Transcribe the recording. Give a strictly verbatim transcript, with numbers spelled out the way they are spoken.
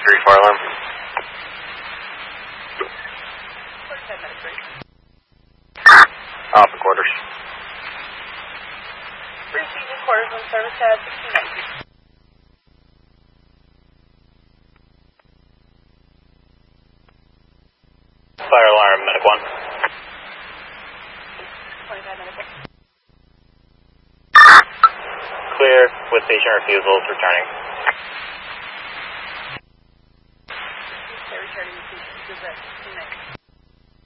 three, fire alarm. Off the quarters. Receiving quarters on service at sixteen ninety. Fire alarm, medic one. twenty-five medical. Clear with patient refusals returning.